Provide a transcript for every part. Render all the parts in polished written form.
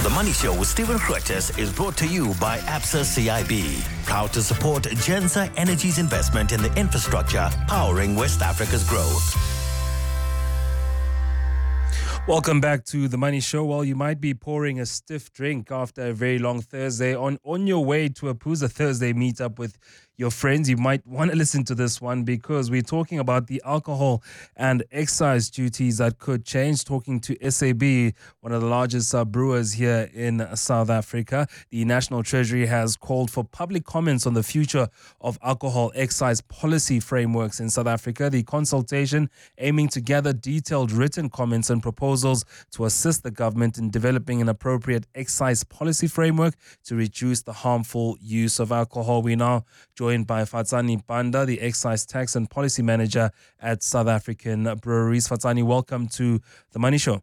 The Money Show with Stephen Curtis is brought to you by Absa CIB. Proud to support Gensa Energy's investment in the infrastructure powering West Africa's growth. Welcome back to The Money Show. Well, you might be pouring a stiff drink after a very long Thursday. On your way to a Pooza Thursday meetup with your friends, you might want to listen to this one because we're talking about the alcohol and excise duties that could change. Talking to SAB, one of the largest brewers here in South Africa. The National Treasury has called for public comments on the future of alcohol excise policy frameworks in South Africa. The consultation aiming to gather detailed written comments and proposals to assist the government in developing an appropriate excise policy framework to reduce the harmful use of alcohol. We now joined by Fatsani Panda, the Excise Tax and Policy Manager at South African Breweries. Fatsani, welcome to The Money Show.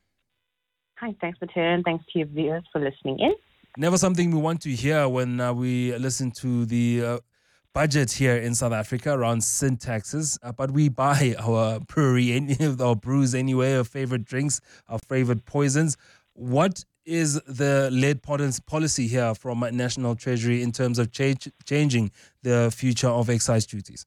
Hi, thanks, Matteo, and thanks to your viewers for listening in. Never something we want to hear when we listen to the budget here in South Africa around sin taxes, but we buy our brewery, our brews anyway, our favorite drinks, our favorite poisons. What is the lead policy here from National Treasury in terms of changing the future of excise duties?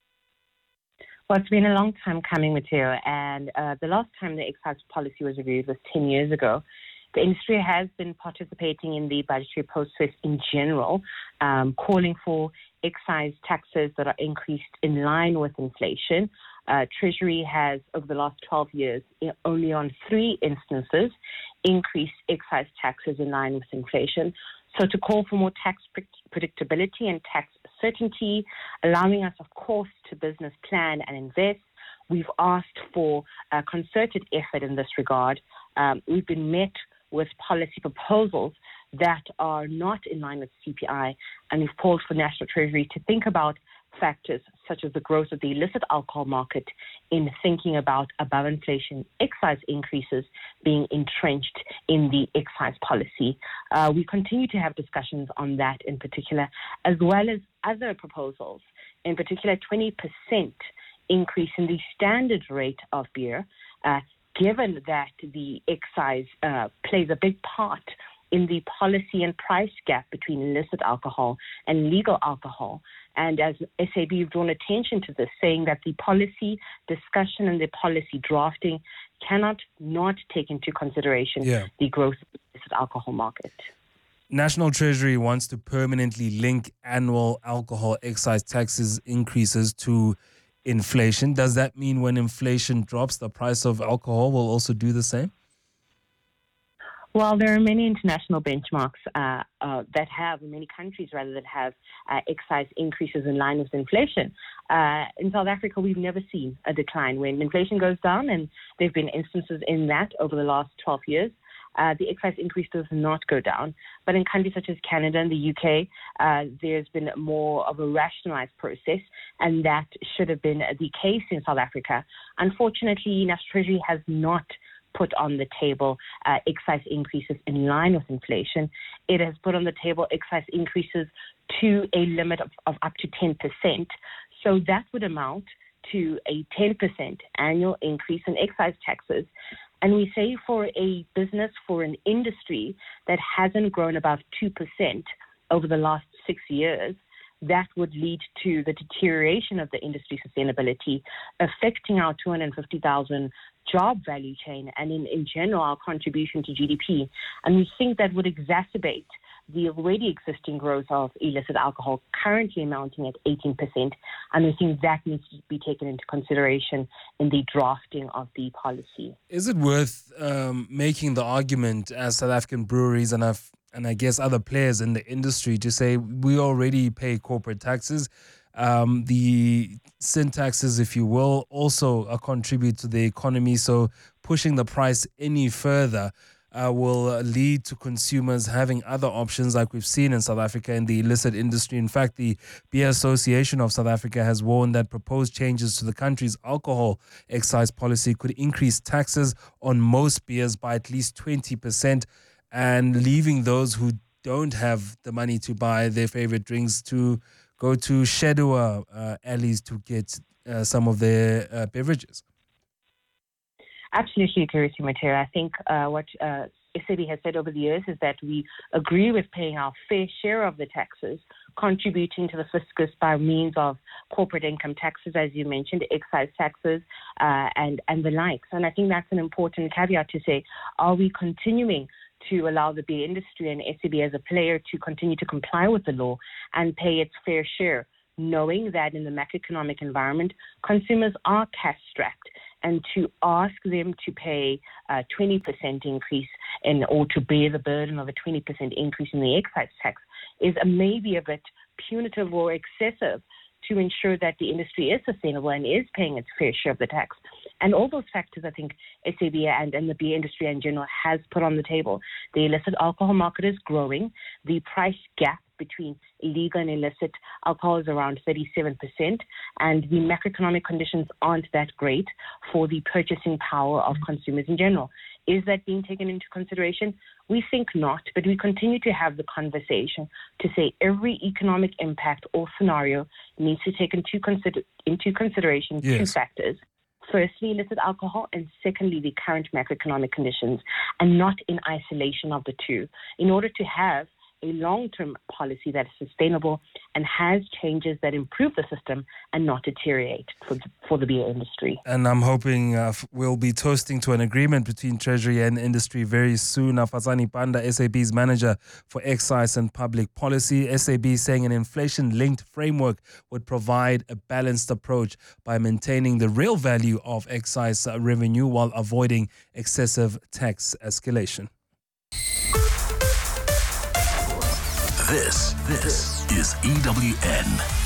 Well, it's been a long time coming, Matteo, and the last time the excise policy was reviewed was 10 years ago. The industry has been participating in the budgetary process in general, calling for excise taxes that are increased in line with inflation. Treasury has, over the last 12 years, only on 3 instances, increased excise taxes in line with inflation. So to call for more tax predictability and tax certainty, allowing us, of course, to business plan and invest, we've asked for a concerted effort in this regard. We've been met with policy proposals that are not in line with CPI, and we've called for National Treasury to think about factors such as the growth of the illicit alcohol market in thinking about above inflation excise increases being entrenched in the excise policy. We continue to have discussions on that in particular, as well as other proposals, in particular 20% increase in the standard rate of beer, given that the excise plays a big part in the policy and price gap between illicit alcohol and legal alcohol. And as SAB, you've drawn attention to this, saying that the policy discussion and the policy drafting cannot not take into consideration the growth of the illicit alcohol market. National Treasury wants to permanently link annual alcohol excise taxes increases to inflation. Does that mean when inflation drops, the price of alcohol will also do the same? Well, there are many international benchmarks many countries that have excise increases in line with inflation. In South Africa, we've never seen a decline when inflation goes down, and there have been instances in that over the last 12 years. The excise increase does not go down. But in countries such as Canada and the UK, there's been more of a rationalized process, and that should have been the case in South Africa. Unfortunately, National Treasury has not put on the table excise increases in line with inflation. It has put on the table excise increases to a limit of up to 10%. So that would amount to a 10% annual increase in excise taxes. And we say for a business, for an industry that hasn't grown above 2% over the last 6 years, that would lead to the deterioration of the industry sustainability, affecting our 250,000 job value chain and in general our contribution to GDP. And we think that would exacerbate the already existing growth of illicit alcohol, currently amounting at 18%. And we think that needs to be taken into consideration in the drafting of the policy. Is it worth making the argument as South African breweries and I guess other players in the industry to say we already pay corporate taxes? The sin taxes, if you will, also contribute to the economy. So pushing the price any further will lead to consumers having other options like we've seen in South Africa in the illicit industry. In fact, the Beer Association of South Africa has warned that proposed changes to the country's alcohol excise policy could increase taxes on most beers by at least 20%, and leaving those who don't have the money to buy their favorite drinks to go to Shedua alleys to get some of their beverages. Absolutely agree with you, Matteo. I think what SAB has said over the years is that we agree with paying our fair share of the taxes, contributing to the fiscus by means of corporate income taxes, as you mentioned, excise taxes, and the likes. And I think that's an important caveat to say, are we continuing to allow the beer industry and SAB as a player to continue to comply with the law and pay its fair share, knowing that in the macroeconomic environment, consumers are cash-strapped, and to ask them to pay a 20% increase or to bear the burden of a 20% increase in the excise tax is maybe a bit punitive or excessive to ensure that the industry is sustainable and is paying its fair share of the tax. And all those factors, I think, SAB and the beer industry in general has put on the table. The illicit alcohol market is growing. The price gap between illegal and illicit alcohol is around 37%, and the macroeconomic conditions aren't that great for the purchasing power of consumers in general. Is that being taken into consideration? We think not, but we continue to have the conversation to say every economic impact or scenario needs to take into consideration two factors. Firstly, illicit alcohol, and secondly, the current macroeconomic conditions, and not in isolation of the two, in order to have a long-term policy that is sustainable and has changes that improve the system and not deteriorate for the beer industry. And I'm hoping we'll be toasting to an agreement between Treasury and industry very soon. Afazani Panda, SAB's manager for excise and public policy. SAB saying an inflation-linked framework would provide a balanced approach by maintaining the real value of excise revenue while avoiding excessive tax escalation. This is EWN.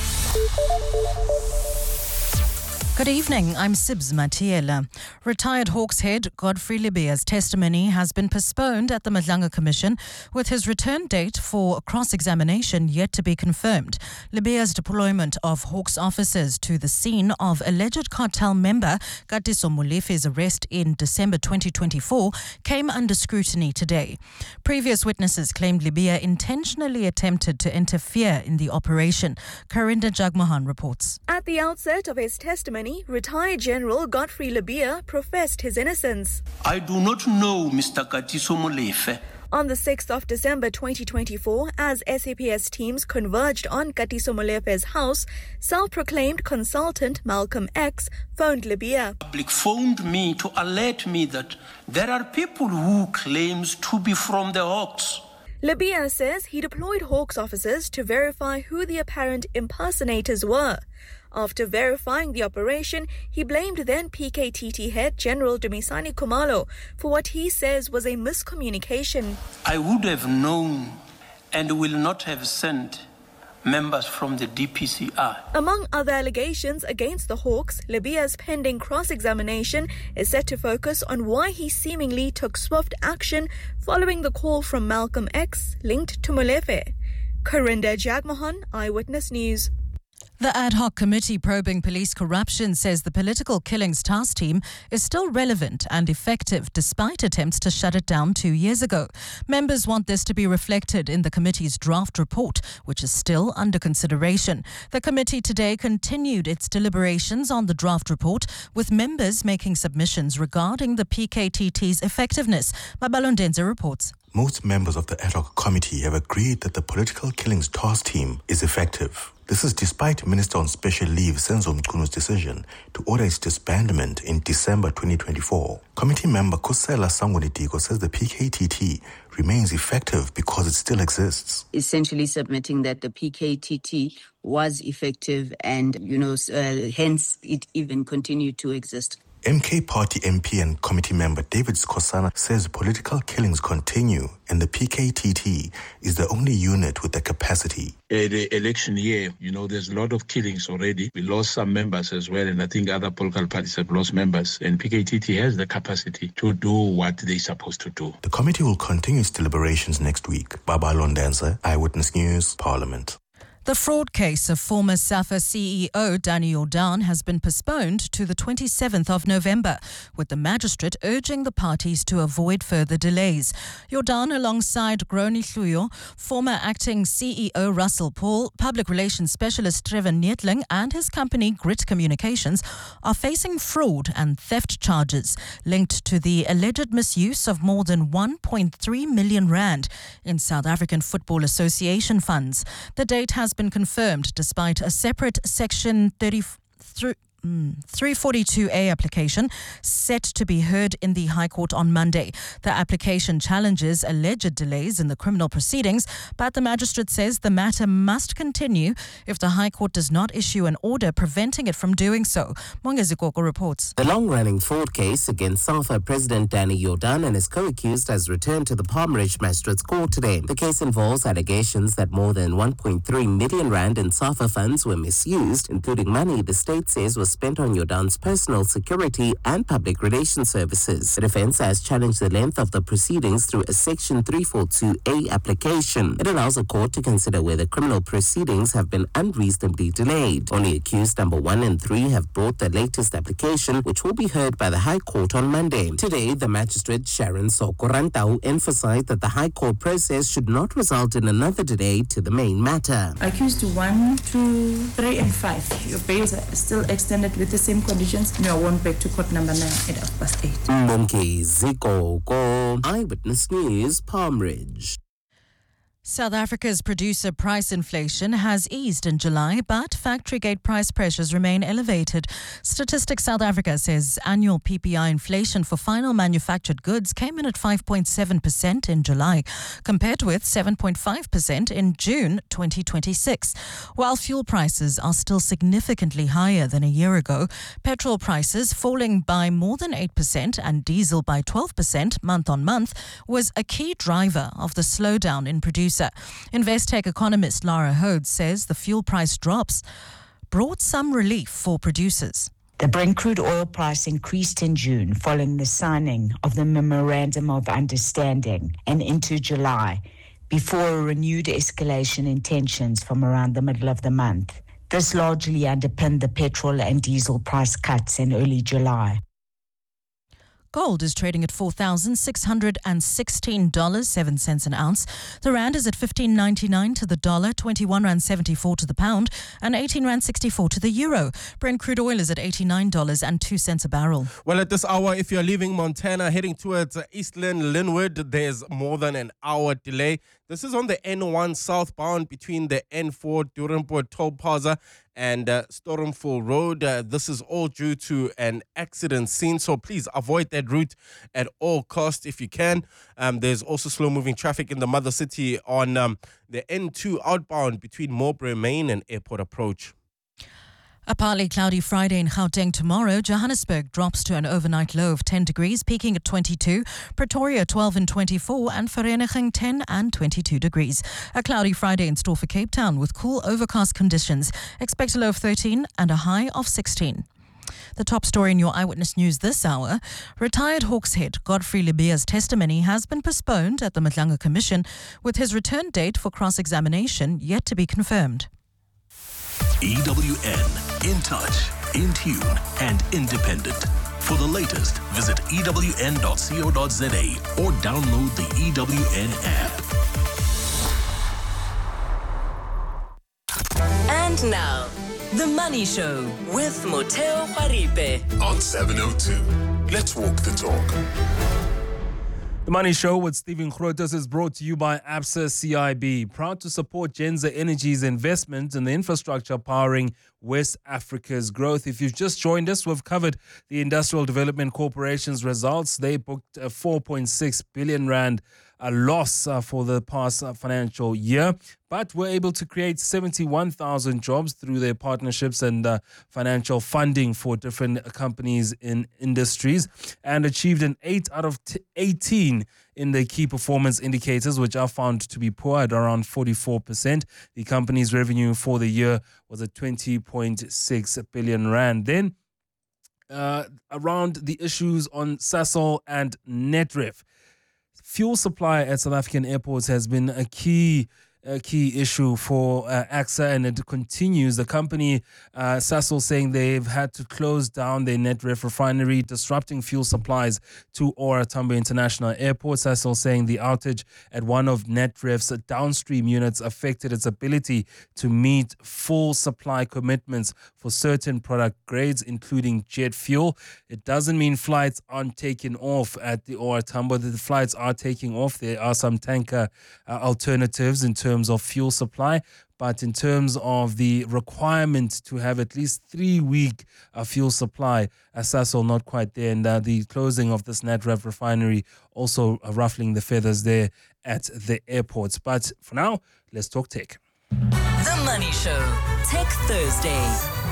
Good evening, I'm Sibs Matiela. Retired Hawks head Godfrey Lebea's testimony has been postponed at the Madlanga Commission, with his return date for cross-examination yet to be confirmed. Lebea's deployment of Hawks officers to the scene of alleged cartel member Katiso Molefe's arrest in December 2024 came under scrutiny today. Previous witnesses claimed Lebea intentionally attempted to interfere in the operation. Karinda Jagmohan reports. At the outset of his testimony, retired General Godfrey Lebea professed his innocence. I do not know Mr. Katiso Molefe. On the 6th of December 2024, as SAPS teams converged on Katiso Molefe's house, self-proclaimed consultant Malcolm X phoned Lebea. Public phoned me to alert me that there are people who claims to be from the Hawks. Lebea says he deployed Hawks officers to verify who the apparent impersonators were. After verifying the operation, he blamed then PKTT head General Dumisani Khumalo for what he says was a miscommunication. I would have known and will not have sent members from the DPCR. Among other allegations against the Hawks, Lebea's pending cross-examination is set to focus on why he seemingly took swift action following the call from Malcolm X linked to Molefe. Karinda Jagmohan, Eyewitness News. The ad hoc committee probing police corruption says the political killings task team is still relevant and effective despite attempts to shut it down 2 years ago. Members want this to be reflected in the committee's draft report, which is still under consideration. The committee today continued its deliberations on the draft report, with members making submissions regarding the PKTT's effectiveness. Mabalondenze reports. Most members of the ad hoc committee have agreed that the political killings task team is effective. This is despite Minister on Special Leave Senzo Mchunu decision to order its disbandment in December 2024. Committee member Kusela Sangwanitiko says the PKTT remains effective because it still exists. Essentially submitting that the PKTT was effective and, hence it even continued to exist. MK Party MP and committee member David Skosana says political killings continue and the PKTT is the only unit with the capacity. The election year, there's a lot of killings already. We lost some members as well, and I think other political parties have lost members. And PKTT has the capacity to do what they're supposed to do. The committee will continue its deliberations next week. Baba Londenza, Eyewitness News, Parliament. The fraud case of former SAFA CEO Danny Jordaan has been postponed to the 27th of November, with the magistrate urging the parties to avoid further delays. Jordaan, alongside Groni Hluyo, former acting CEO Russell Paul, public relations specialist Trevor Neethling and his company Grit Communications are facing fraud and theft charges linked to the alleged misuse of more than 1.3 million rand in South African Football Association funds. The date has been confirmed despite a separate Section 342A application set to be heard in the High Court on Monday. The application challenges alleged delays in the criminal proceedings, but the magistrate says the matter must continue if the High Court does not issue an order preventing it from doing so. Mongezi Koko reports. The long-running fraud case against SAFA President Danny Jordaan and his co-accused has returned to the Palmridge Magistrates Court today. The case involves allegations that more than 1.3 million rand in SAFA funds were misused, including money the state says was spent on Jordaan's personal security and public relations services. The defense has challenged the length of the proceedings through a Section 342A application. It allows a court to consider whether criminal proceedings have been unreasonably delayed. Only accused number 1 and 3 have brought the latest application, which will be heard by the High Court on Monday. Today, the magistrate Sharon Sokorantau emphasized that the High Court process should not result in another delay to the main matter. Accused 1, 2, 3, and 5. Your bails are still extended with the same conditions. You are warned back to court number 9 at 8:30. Mongezi Koko, Eyewitness News, Palmridge. South Africa's producer price inflation has eased in July, but factory gate price pressures remain elevated. Statistics South Africa says annual PPI inflation for final manufactured goods came in at 5.7% in July, compared with 7.5% in June 2026. While fuel prices are still significantly higher than a year ago, petrol prices falling by more than 8% and diesel by 12% month on month was a key driver of the slowdown in producer. Investec economist Lara Hodes says the fuel price drops brought some relief for producers. The Brent crude oil price increased in June following the signing of the Memorandum of Understanding and into July, before a renewed escalation in tensions from around the middle of the month. This largely underpinned the petrol and diesel price cuts in early July. Gold is trading at $4,616.07 an ounce. The rand is at 15.99 to the dollar, 21.74 to the pound, and 18.64 to the euro. Brent crude oil is at $89.02 a barrel. Well, at this hour, if you're leaving Montana heading towards Eastland, Linwood, there's more than an hour delay. This is on the N1 southbound between the N4 Durbanport Toll Plaza and Stormful Road. This is all due to an accident scene, so please avoid that route at all costs if you can. There's also slow-moving traffic in the mother city on the N2 outbound between Mowbray Main and Airport Approach. A partly cloudy Friday in Gauteng tomorrow. Johannesburg drops to an overnight low of 10 degrees, peaking at 22. Pretoria 12 and 24, and Vereeniging 10 and 22 degrees. A cloudy Friday in store for Cape Town with cool overcast conditions. Expect a low of 13 and a high of 16. The top story in your Eyewitness News this hour: retired Hawks head Godfrey Lebea's testimony has been postponed at the Madlanga Commission, with his return date for cross-examination yet to be confirmed. EWN, in touch, in tune, and independent. For the latest, visit ewn.co.za or download the EWN app. And now, The Money Show with Moteo Paripe. On 702, let's walk the talk. The Money Show with Stephen Grootes is brought to you by Absa CIB, proud to support Genza Energy's investment in the infrastructure powering West Africa's growth. If you've just joined us, we've covered the Industrial Development Corporation's results. They booked a 4.6 billion rand loss for the past financial year, but were able to create 71,000 jobs through their partnerships and financial funding for different companies in industries, and achieved an 8 out of 18 in the key performance indicators, which are found to be poor at around 44%. The company's revenue for the year was at 20.6 billion rand. Then around the issues on Sasol and Netref. Fuel supply at South African airports has been a key a key issue for AXA, and it continues. The company, Sasol, saying they've had to close down their Netref refinery, disrupting fuel supplies to OR Tambo International Airport. Sasol saying the outage at one of Netref's downstream units affected its ability to meet full supply commitments for certain product grades, including jet fuel. It doesn't mean flights aren't taking off at the OR Tambo. The flights are taking off. There are some tanker alternatives in terms of fuel supply, but in terms of the requirement to have at least 3-week fuel supply, Sasol not quite there, and the closing of this Netref refinery also ruffling the feathers there at the airports. But for now, let's talk tech. The Money Show, Tech Thursday.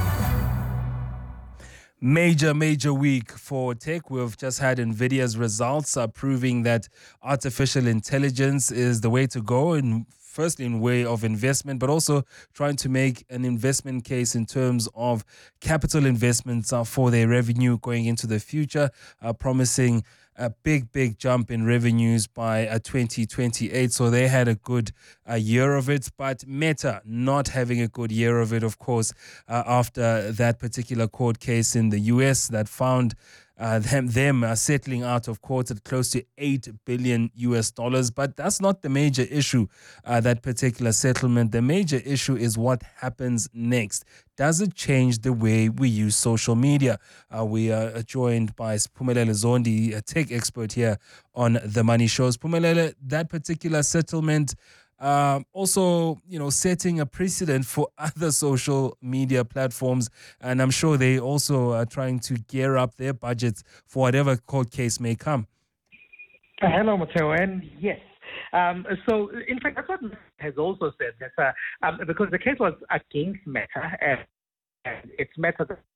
Major week for tech. We've just had NVIDIA's results proving that artificial intelligence is the way to go, and firstly in way of investment, but also trying to make an investment case in terms of capital investments for their revenue going into the future, promising a big jump in revenues by 2028. So they had a good year of it, but Meta not having a good year of it, of course, after that particular court case in the US that found them settling out of court at close to $8 billion. But that's not the major issue, that particular settlement. The major issue is what happens next. Does it change the way we use social media? We are joined by Phumelele Zondi, a tech expert here on The Money Shows. Phumelele, that particular settlement also, setting a precedent for other social media platforms, and I'm sure they also are trying to gear up their budgets for whatever court case may come. Hello, Matteo, and yes. So, in fact, that's what Meta has also said, that because the case was against Meta, and it's Meta that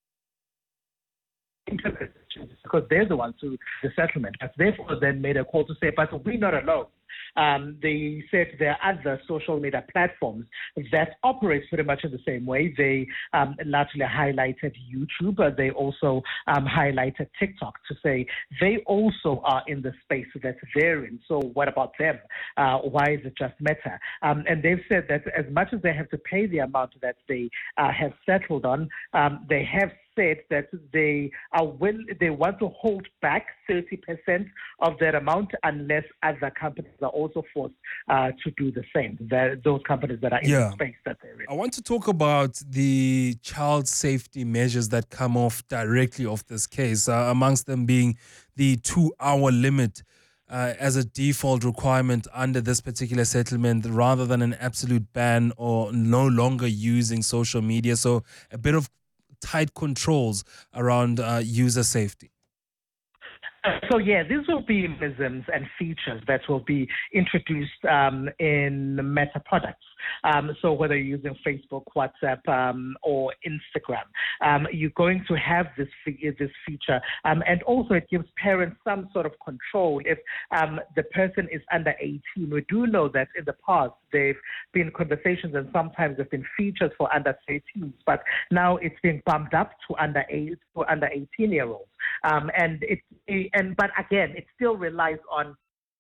because they're the ones who the settlement. But therefore, then made a call to say, but we're not alone. They said there are other social media platforms that operate pretty much in the same way. They largely highlighted YouTube. They also highlighted TikTok to say they also are in the space that they're in. So what about them? Why is it just Meta? And they've said that as much as they have to pay the amount that they have settled on, they have said that they want to hold back 30% of that amount unless other companies are also forced to do the same. Those companies that are in the space that they're in. I want to talk about the child safety measures that come off directly off this case, amongst them being the 2-hour limit as a default requirement under this particular settlement rather than an absolute ban or no longer using social media. So a bit of tight controls around user safety. So, these will be mechanisms and features that will be introduced in Meta products. So whether you're using Facebook, WhatsApp, or Instagram, you're going to have this feature. And also it gives parents some sort of control if the person is under 18. We do know that in the past they've been conversations and sometimes there've been features for under 13s, but now it's being bumped up to under 18-year-olds. But again, it still relies on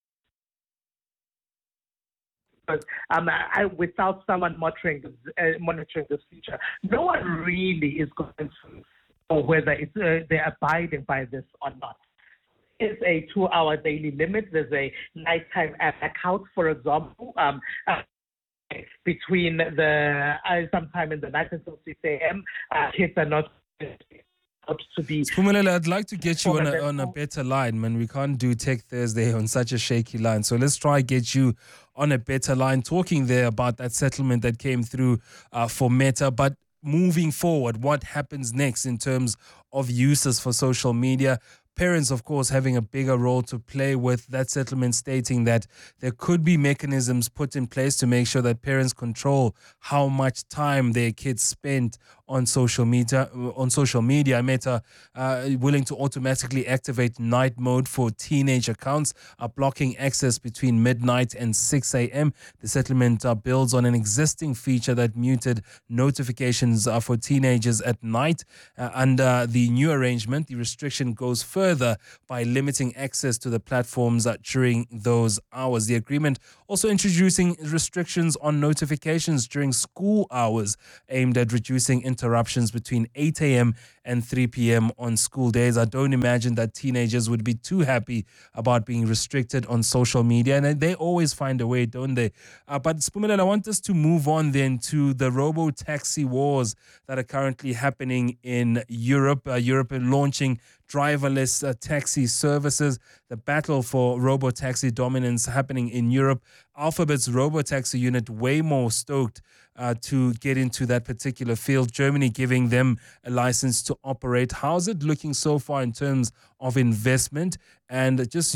without someone monitoring this feature. No one really is going to know whether they're abiding by this or not. There's a 2-hour daily limit. There's a nighttime blackout, for example, between sometime in the night until 6 a.m. Kids are not to be. Phumelele, I'd like to get you on a better line, man. We can't do Tech Thursday on such a shaky line. So let's try get you on a better line, talking there about that settlement that came through for Meta. But moving forward, what happens next in terms of uses for social media? Parents, of course, having a bigger role to play with that settlement, stating that there could be mechanisms put in place to make sure that parents control how much time their kids spend on social media. Meta, willing to automatically activate night mode for teenage accounts, are blocking access between midnight and 6 a.m. The settlement builds on an existing feature that muted notifications for teenagers at night. Under the new arrangement, the restriction goes further by limiting access to the platforms during those hours. The agreement also introducing restrictions on notifications during school hours, aimed at reducing interruptions between 8 a.m. and 3 p.m. on school days. I don't imagine that teenagers would be too happy about being restricted on social media, and they always find a way, don't they? But Spumelelo, I want us to move on then to the robo-taxi wars that are currently happening in Europe. Europe launching driverless taxi services. The battle for robo-taxi dominance happening in Europe. Alphabet's robo-taxi unit way more stoked to get into that particular field. Germany giving them a license to operate. How's it looking so far in terms of investment and just